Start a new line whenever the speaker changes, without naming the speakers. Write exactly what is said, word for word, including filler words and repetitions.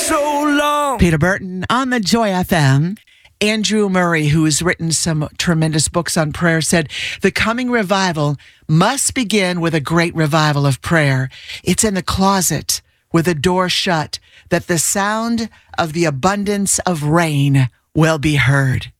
so long.
Peter Burton on the Joy F M. Andrew Murray, who has written some tremendous books on prayer, said the coming revival must begin with a great revival of prayer. It's in the closet with the door shut that the sound of the abundance of rain will be heard.